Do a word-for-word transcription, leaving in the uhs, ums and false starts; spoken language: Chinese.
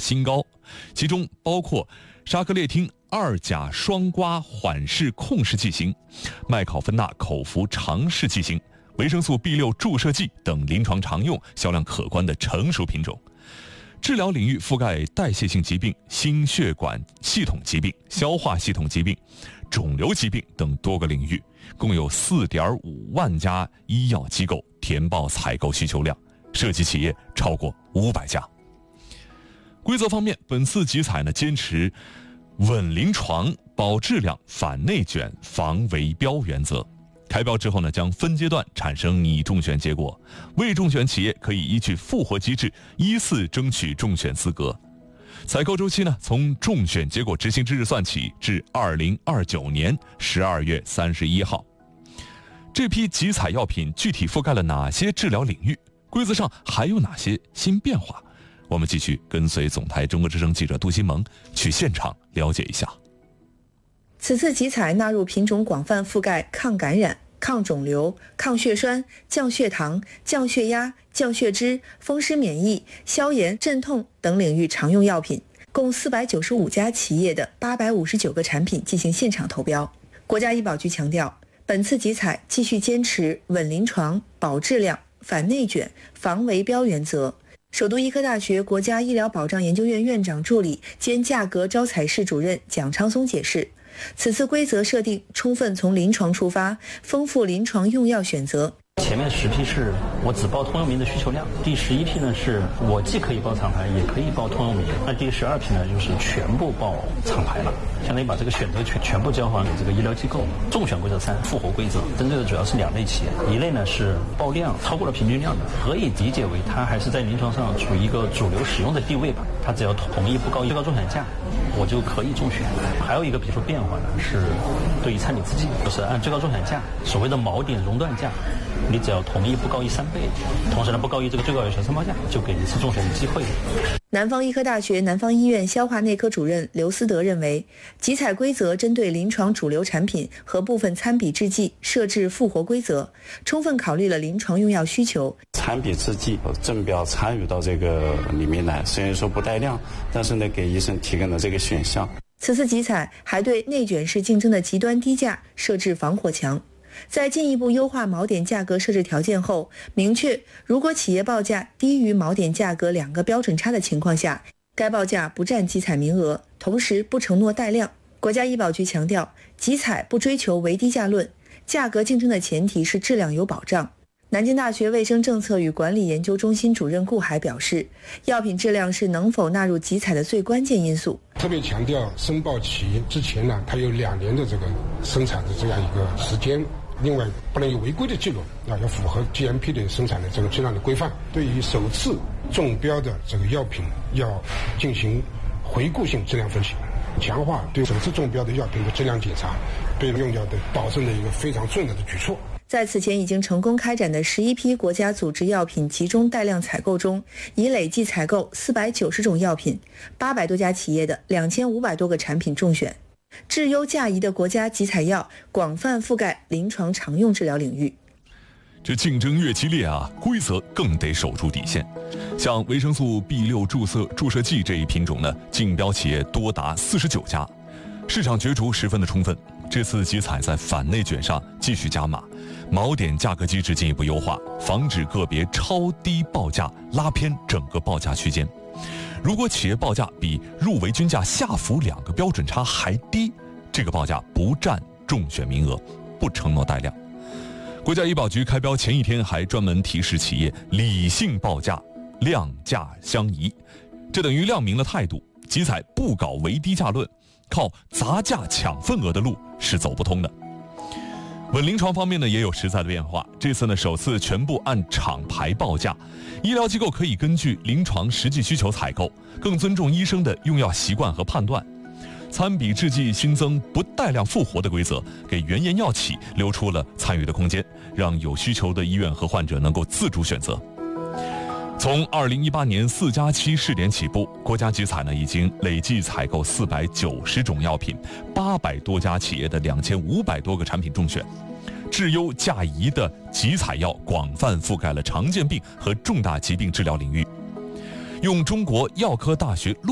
新高，其中包括沙克列汀二甲双胍缓释控制剂型、麦考芬钠口服常试剂型、维生素 B 六 注射剂等临床常用、销量可观的成熟品种。治疗领域覆盖代谢性疾病、心血管系统疾病、消化系统疾病、肿瘤疾病等多个领域，共有 四点五万家医药机构填报采购需求量，涉及企业超过五百家。规则方面，本次集采呢坚持稳临床、保质量、反内卷、防围标原则。开标之后呢，将分阶段产生拟中选结果，未中选企业可以依据复活机制依次争取中选资格。采购周期呢，从中选结果执行之日算起至二零二九年十二月三十一号。这批集采药品具体覆盖了哪些治疗领域？规则上还有哪些新变化？我们继续跟随总台中国之声记者杜新萌去现场了解一下。 此次集采纳入品种广泛覆盖抗感染、抗肿瘤、抗血栓、降血糖、降血压、降血脂、风湿免疫、消炎、镇痛等领域常用药品，共四百九十五家企业的八百五十九个产品进行现场投标。国家医保局强调，本次集采继续坚持稳临床、保质量、反内卷、防围标原则。首都医科大学国家医疗保障研究院院长助理兼价格招采室主任蒋昌松解释，此次规则设定充分从临床出发，丰富临床用药选择。 前面十批是我只报通用名的需求量，第十一批呢是我既可以报厂牌也可以报通用名，那第十二批呢就是全部报厂牌了，相当于把这个选择权全部交还给这个医疗机构。中选规则三，复活规则，针对的主要是两类企业，一类呢是报量超过了平均量的，可以理解为它还是在临床上处于一个主流使用的地位吧，它只要同意不高于最高中选价，我就可以中选。还有一个比如说变化呢，是对于参比制剂，就是按最高中选价，所谓的锚点熔断价，你只要同意不高于三倍，同时呢不高于这个最高有效申报价，就给一次中选的机会。 南方医科大学南方医院消化内科主任刘思德认为，集采规则针对临床主流产品和部分参比制剂设置复活规则，充分考虑了临床用药需求。 参比制剂正标参与到这个里面来，虽然说不带量，但是呢给医生提供了这个选项。 此次集采还对内卷式竞争的极端低价设置防火墙。在进一步优化锚点价格设置条件后，明确如果企业报价低于锚点价格两个标准差的情况下，该报价不占集采名额，同时不承诺带量。国家医保局强调，集采不追求唯低价论，价格竞争的前提是质量有保障。南京大学卫生政策与管理研究中心主任顾海表示，药品质量是能否纳入集采的最关键因素。 特别强调申报期之前呢，它有两年的这个生产的这样一个时间。另外，不能有违规的记录，啊，要符合 G M P 的生产的这个质量的规范。对于首次中标的这个药品，要进行回顾性质量分析，强化对首次中标的药品的质量检查，对用药的保证的一个非常重要的举措。 在此前已经成功开展的十一批国家组织药品集中带量采购中，已累计采购四百九十种药品，八百多家企业的两千五百多个产品中选。质优价宜的国家集采药广泛覆盖临床常用治疗领域。 这竞争越激烈啊，规则更得守住底线。像维生素 B 六 注射注射剂这一品种呢，竞标企业多达四十九家，市场角逐十分的充分。这次集采在反内卷上继续加码，锚点价格机制进一步优化，防止个别超低报价拉偏整个报价区间。如果企业报价比入围均价下浮两个标准差还低，这个报价不占中选名额，不承诺带量。国家医保局开标前一天还专门提示企业理性报价，量价相宜，这等于亮明了态度，集采不搞唯低价论，靠砸价抢份额的路是走不通的。稳临床方面呢，也有实在的变化。这次呢，首次全部按厂牌报价，医疗机构可以根据临床实际需求采购，更尊重医生的用药习惯和判断。参比制剂新增不带量复活的规则，给原研药企留出了参与的空间，让有需求的医院和患者能够自主选择。从二零一八年四加七试点起步，国家集采呢已经累计采购四百九十种药品，八百多家企业的两千五百多个产品中选。质优价宜的集采药广泛覆盖了常见病和重大疾病治疗领域。用中国药科大学